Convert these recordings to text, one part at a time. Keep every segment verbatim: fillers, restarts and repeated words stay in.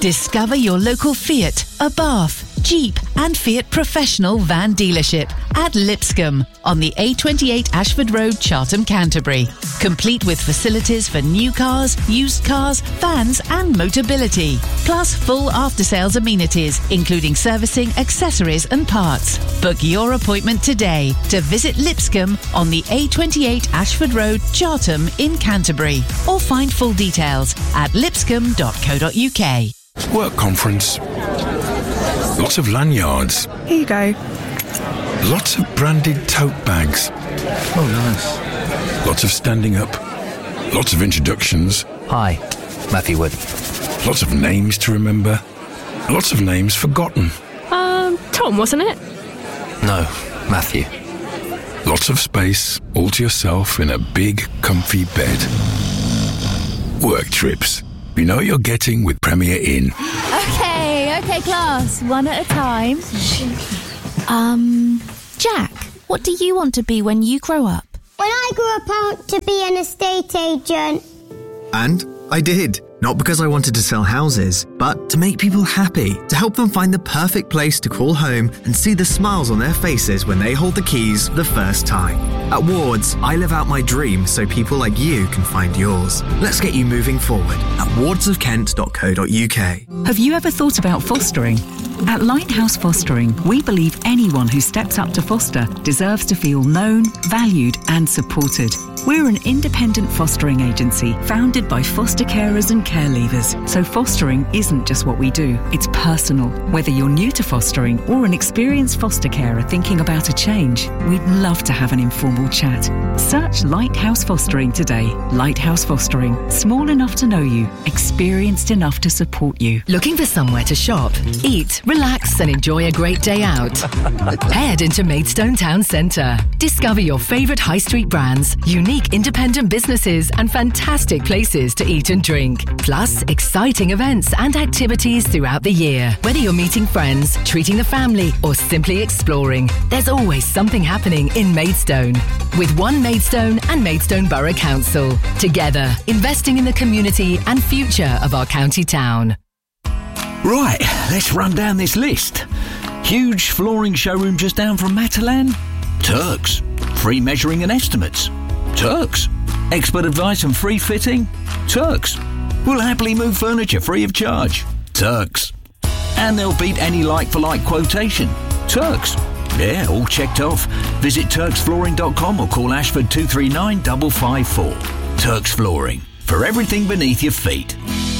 Discover your local Fiat, Abarth, Jeep and Fiat Professional van dealership at Lipscomb on the A twenty-eight Ashford Road, Chartham, Canterbury. Complete with facilities for new cars, used cars, vans and Motability. Plus full after-sales amenities, including servicing, accessories and parts. Book your appointment today to visit Lipscomb on the A twenty-eight Ashford Road, Chartham in Canterbury. Or find full details at lipscomb dot co dot uk. Work conference. Lots of lanyards. Here you go. Lots of branded tote bags. Oh, nice. Lots of standing up. Lots of introductions. Hi, Matthew Wood. Lots of names to remember. Lots of names forgotten. Um, Tom, wasn't it? No, Matthew. Lots of space, all to yourself in a big, comfy bed. Work trips. You know what you're getting with Premier Inn. Okay, okay, class. One at a time. Um, Jack, what do you want to be when you grow up? When I grew up, I want to be an estate agent. And I did. Not because I wanted to sell houses, but to make people happy, to help them find the perfect place to call home and see the smiles on their faces when they hold the keys the first time. At Wards, I live out my dream so people like you can find yours. Let's get you moving forward at wards of kent dot co dot uk. Have you ever thought about fostering? At Lighthouse Fostering, we believe anyone who steps up to foster deserves to feel known, valued and supported. We're an independent fostering agency founded by foster carers and care leavers. So fostering isn't just what we do, it's personal. Whether you're new to fostering or an experienced foster carer thinking about a change, we'd love to have an informal chat. Search Lighthouse Fostering today. Lighthouse Fostering. Small enough to know you, experienced enough to support you. Looking for somewhere to shop, eat, relax and enjoy a great day out? Head into Maidstone Town Centre. Discover your favourite high street brands, unique independent businesses and fantastic places to eat and drink. Plus, exciting events and activities throughout the year. Whether you're meeting friends, treating the family or simply exploring, there's always something happening in Maidstone. With One Maidstone and Maidstone Borough Council. Together, investing in the community and future of our county town. Right, let's run down this list. Huge flooring showroom just down from Matalan? Turks. Free measuring and estimates? Turks. Expert advice and free fitting? Turks. We'll happily move furniture free of charge? Turks. And they'll beat any like-for-like quotation? Turks. Yeah, all checked off. Visit turks flooring dot com or call Ashford two three nine five five four. Turks Flooring. For everything beneath your feet.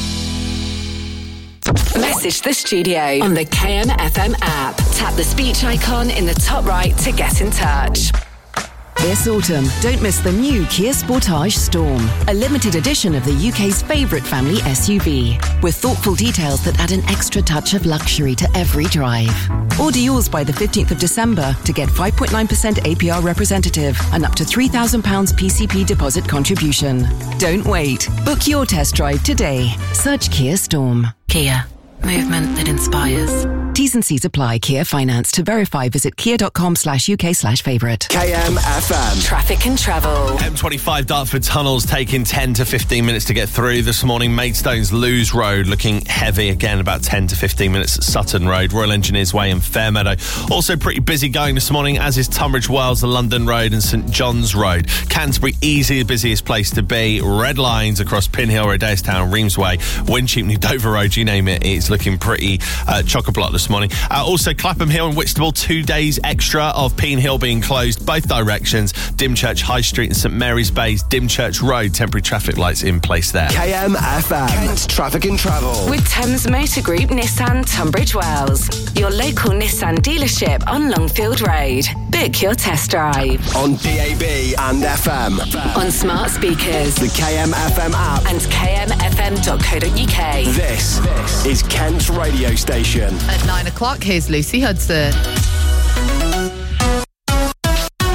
Message the studio on the K M F M app. Tap the speech icon in the top right to get in touch. This autumn, don't miss the new Kia Sportage Storm, a limited edition of the U K's favourite family S U V, with thoughtful details that add an extra touch of luxury to every drive. Order yours by the fifteenth of December to get five point nine percent A P R representative and up to three thousand pounds P C P deposit contribution. Don't wait. Book your test drive today. Search Kia Storm. Kia. Movement that inspires. T's and C's apply. Kia Finance. To verify, visit kia.com slash UK slash favourite. K M F M. Traffic and travel. M twenty-five Dartford Tunnels taking ten to fifteen minutes to get through this morning. Maidstone's Lewes Road looking heavy again, about ten to fifteen minutes at Sutton Road, Royal Engineers Way and Fairmeadow. Also pretty busy going this morning, as is Tunbridge Wells, the London Road and St John's Road. Canterbury, easily the busiest place to be. Red lines across Pinhill, Rodestown, Reamsway, Wincheapney, Dover Road, you name it. It's looking pretty uh, chock-a-block this morning. Uh, also, Clapham Hill and Whitstable, two days extra of Peen Hill being closed, both directions. Dymchurch High Street and St Mary's Bay's Dymchurch Road, temporary traffic lights in place there. K M F M. Kent Traffic and Travel. With Thames Motor Group Nissan Tunbridge Wells, your local Nissan dealership on Longfield Road. Book your test drive. On D A B and F M. On smart speakers. The K M F M app. And k m f m dot co dot u k. This, this is Kent's radio station. At nine o'clock, here's Lucy Hudson. A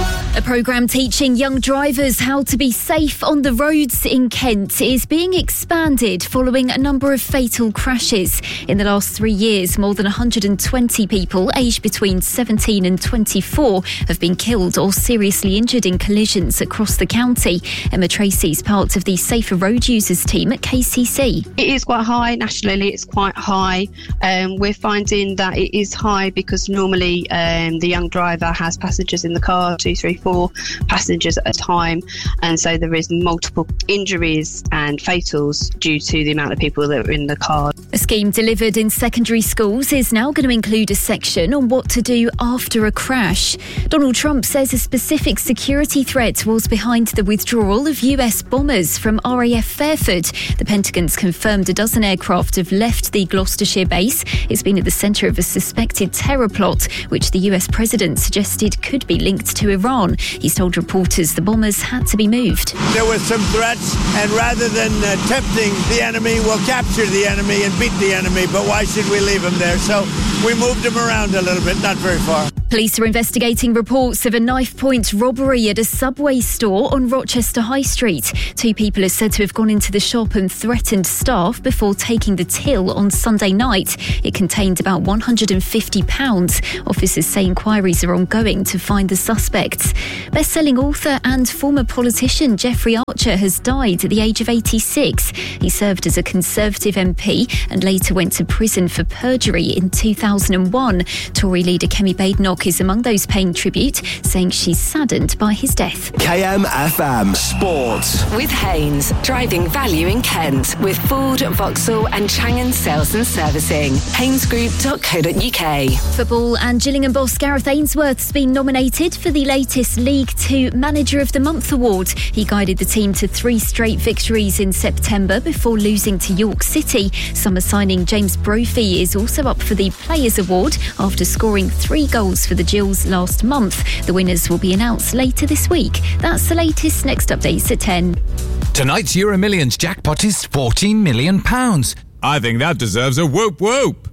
programme teaching young drivers how to be safe on the roads in Kent is being expanded following a number of fatal crashes. In the last three years, more than one hundred twenty people aged between seventeen and twenty-four have been killed or seriously injured in collisions across the county. Emma Tracy is part of the Safer Road Users team at K C C. It is quite high. Nationally, it's quite high. Um, we're finding that it is high because normally um, the young driver has passengers in the car, two, three, four passengers at a time, and so there is multiple injuries and fatals due to the amount of people that are in the car. A scheme delivered in secondary schools is now going to include a section on what to do after a crash. Donald Trump says a specific security threat was behind the withdrawal of U S bombers from R A F Fairford. The Pentagon's confirmed a dozen aircraft have left the Gloucestershire base. It's been at the centre of a suspected terror plot, which the U S president suggested could be linked to Iran. He's told reporters the bombers had to be moved. There were some threats, and rather than uh, tempting the enemy, we'll capture the enemy and beat the enemy, but why should we leave him there? So we moved him around a little bit, not very far. Police are investigating reports of a knife-point robbery at a Subway store on Rochester High Street. Two people are said to have gone into the shop and threatened staff before taking the till on Sunday night. It contained about one hundred fifty pounds. Officers say inquiries are ongoing to find the suspects. Best-selling author and former politician Jeffrey Archer has died at the age of eighty-six. He served as a Conservative M P and later went to prison for perjury in two thousand one. Tory leader Kemi Badenoch is among those paying tribute, saying she's saddened by his death. K M F M Sports. With Haynes, driving value in Kent with Ford, Vauxhall and Changan Sales and Servicing. haynes group dot co dot U K. Football, and Gillingham boss Gareth Ainsworth's been nominated for the latest League Two Manager of the Month award. He guided the team to three straight victories in September before losing to York City. Summer signing James Brophy is also up for the Players Award after scoring three goals for the Gills last month. The winners will be announced later this week. That's the latest. Next updates at ten. Tonight's Euro Millions jackpot is fourteen million pounds. I think that deserves a whoop whoop.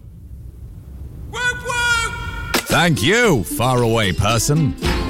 Whoop whoop! Thank you, faraway person.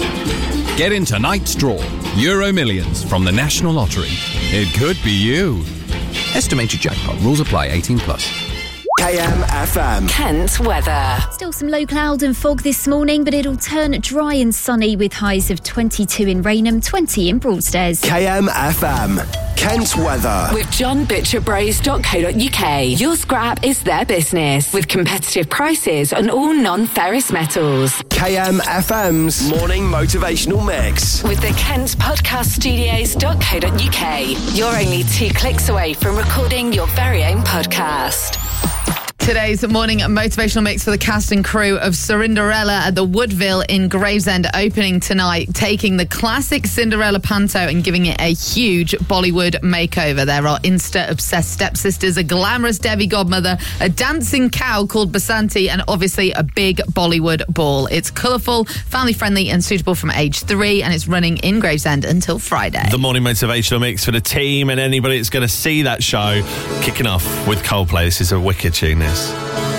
Get in tonight's draw. Euro Millions from the National Lottery. It could be you. Estimated jackpot. Rules apply. eighteen plus. K M F M. Kent weather. Still some low cloud and fog this morning, but it'll turn dry and sunny with highs of twenty-two in Rainham, twenty in Broadstairs. K M F M. Kent weather. With john butcher bros dot co dot U K. Your scrap is their business with competitive prices on all non-ferrous metals. K M F M's morning motivational mix. With the Kent Podcast Studios dot co dot U K. You're only two clicks away from recording your very own podcast. Today's morning motivational mix for the cast and crew of Cinderella at the Woodville in Gravesend, opening tonight, taking the classic Cinderella panto and giving it a huge Bollywood makeover. There are Insta-obsessed stepsisters, a glamorous Devi godmother, a dancing cow called Basanti, and obviously a big Bollywood ball. It's colourful, family-friendly and suitable from age three, and it's running in Gravesend until Friday. The morning motivational mix for the team and anybody that's going to see that show, kicking off with Coldplay. This is a wicked tune, this.